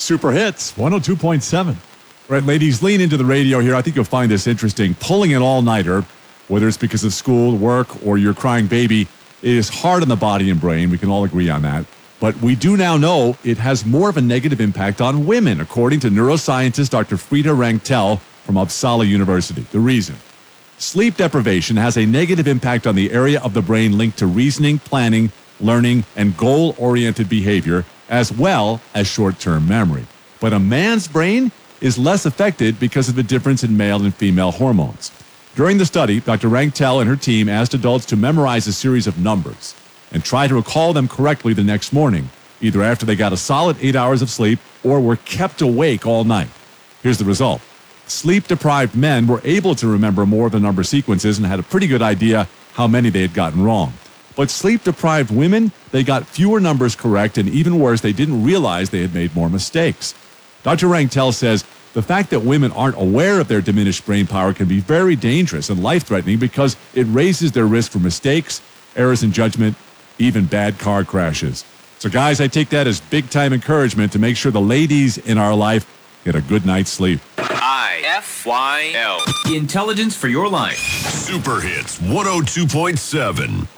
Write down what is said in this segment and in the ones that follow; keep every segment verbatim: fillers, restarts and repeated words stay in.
Super Hits, one oh two point seven. Right, ladies, lean into the radio here. I think you'll find this interesting. Pulling an all-nighter, whether it's because of school, work, or your crying baby, is hard on the body and brain. We can all agree on that. But we do now know it has more of a negative impact on women, according to neuroscientist Doctor Frida Rangtel from Uppsala University. The reason? Sleep deprivation has a negative impact on the area of the brain linked to reasoning, planning, learning, and goal-oriented behavior, as well as short-term memory. But a man's brain is less affected because of the difference in male and female hormones. During the study, Doctor Rangtel and her team asked adults to memorize a series of numbers and try to recall them correctly the next morning, either after they got a solid eight hours of sleep or were kept awake all night. Here's the result. Sleep-deprived men were able to remember more of the number sequences and had a pretty good idea how many they had gotten wrong. But sleep-deprived women, they got fewer numbers correct, and even worse, they didn't realize they had made more mistakes. Doctor Rangtel says the fact that women aren't aware of their diminished brain power can be very dangerous and life-threatening because it raises their risk for mistakes, errors in judgment, even bad car crashes. So guys, I take that as big-time encouragement to make sure the ladies in our life get a good night's sleep. I F Y L. Intelligence for your life. Super Hits one oh two point seven.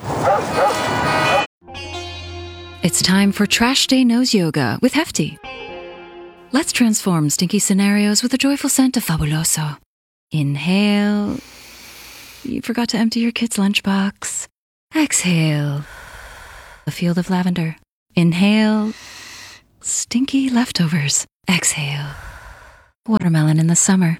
It's time for Trash Day Nose Yoga with Hefty. Let's transform stinky scenarios with the joyful scent of Fabuloso. Inhale. You forgot to empty your kid's lunchbox. Exhale. A field of lavender. Inhale. Stinky leftovers. Exhale. Watermelon in the summer.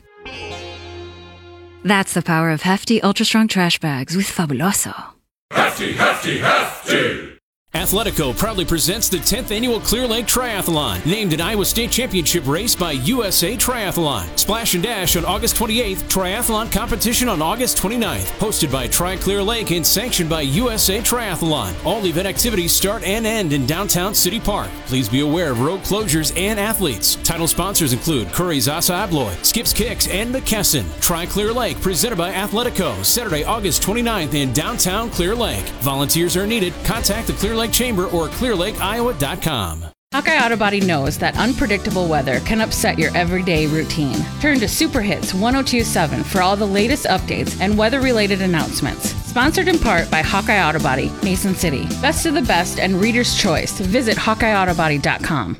That's the power of Hefty Ultra Strong Trash Bags with Fabuloso. Hefty, hefty, hefty! Athletico proudly presents the tenth Annual Clear Lake Triathlon, named an Iowa State Championship race by U S A Triathlon. Splash and Dash on August twenty-eighth, Triathlon competition on August twenty-ninth. Hosted by Tri-Clear Lake and sanctioned by U S A Triathlon. All event activities start and end in downtown City Park. Please be aware of road closures and athletes. Title sponsors include Curry's Asa Abloy, Skips Kicks, and McKesson. Tri-Clear Lake, presented by Athletico, Saturday, August twenty-ninth in downtown Clear Lake. Volunteers are needed. Contact the Clear Lake Chamber or clear lake iowa dot com. Hawkeye Auto Body knows that unpredictable weather can upset your everyday routine. Turn to Super Hits one oh two point seven for all the latest updates and weather-related announcements. Sponsored in part by Hawkeye Auto Body, Mason City. Best of the best and reader's choice. Visit hawkeye auto body dot com.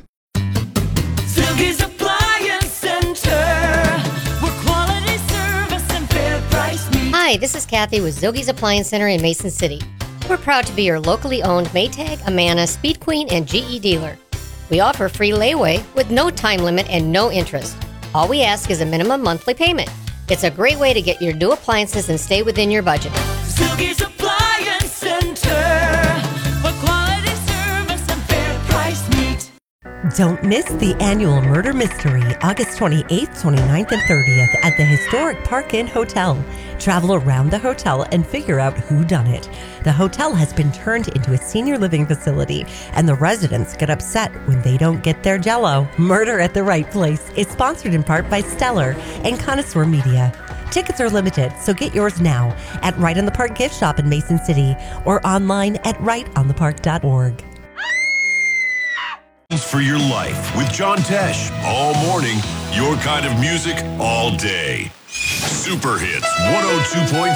Silky's Appliance Center, where quality service and fair price meet. Hi, this is Kathy with Zogie's Appliance Center in Mason City. We're proud to be your locally owned Maytag, Amana, Speed Queen, and G E dealer. We offer free layaway with no time limit and no interest. All we ask is a minimum monthly payment. It's a great way to get your new appliances and stay within your budget. Silky's Appliance Center, where quality service and fair price meet. Don't miss the annual Murder Mystery, August twenty-eighth, twenty-ninth, and thirtieth at the historic Park Inn Hotel. Travel around the hotel and figure out who done it. The hotel has been turned into a senior living facility, and the residents get upset when they don't get their Jell-O. Murder at the Right Place is sponsored in part by Stellar and Connoisseur Media. Tickets are limited, so get yours now at Right on the Park gift shop in Mason City or online at right on the park dot org. For your life with John Tesh. All morning, your kind of music all day. Super Hits one oh two point